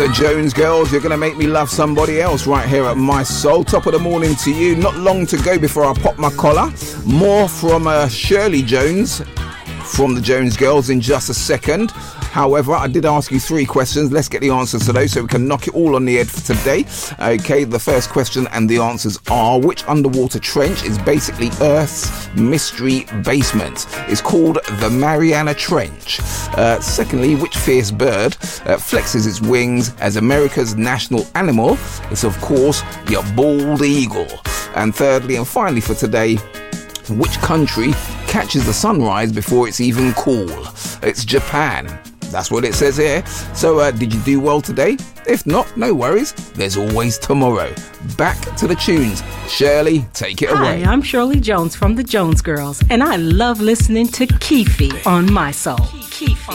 The Jones Girls, you're going to make me love somebody else right here at My Soul. Top of the morning to you. Not long to go before I pop my collar. More from Shirley Jones from the Jones Girls in just a second. However, I did ask you 3 questions. Let's get the answers to those so we can knock it all on the head for today. Okay, the first question and the answers are: which underwater trench is basically Earth's mystery basement? It's called the Mariana Trench. Secondly, which fierce bird flexes its wings as America's national animal? It's, of course, your bald eagle. And thirdly and finally for today, which country catches the sunrise before it's even cool? It's Japan. That's what it says here. So did you do well today? If not, no worries. There's always tomorrow. Back to the tunes. Shirley, take it away. Hi, I'm Shirley Jones from the Jones Girls, and I love listening to Keefe on My Soul. Keefe.